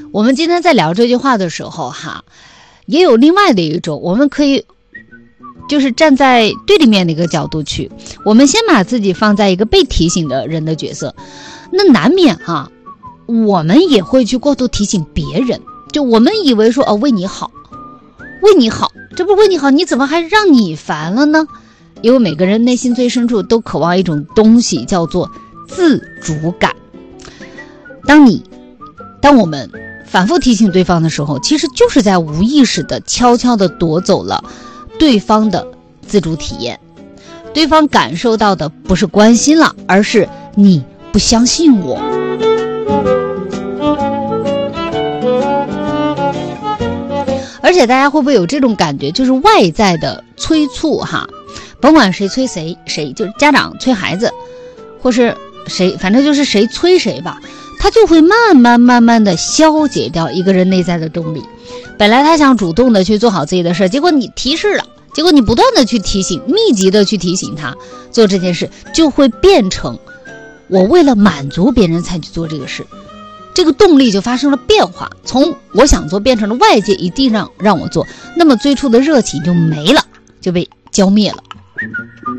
我们今天在聊这句话的时候哈，也有另外的一种，我们可以就是站在对立面的一个角度去，我们先把自己放在一个被提醒的人的角色，那难免我们也会去过度提醒别人，就我们以为说为你好，为你好，这不为你好，你怎么还让你烦了呢？因为每个人内心最深处都渴望一种东西，叫做自主感。当我们反复提醒对方的时候，其实就是在无意识的悄悄的夺走了对方的自主体验。对方感受到的不是关心了，而是你不相信我。而且大家会不会有这种感觉，就是外在的催促甭管谁催谁，就是家长催孩子，或是谁，反正就是谁催谁吧，他就会慢慢的消解掉一个人内在的动力。本来他想主动的去做好自己的事，结果你提示了，结果你不断的去提醒，密集的去提醒他做这件事，就会变成我为了满足别人才去做这个事，这个动力就发生了变化，从我想做变成了外界一定让我做，那么最初的热情就没了，就被浇灭了。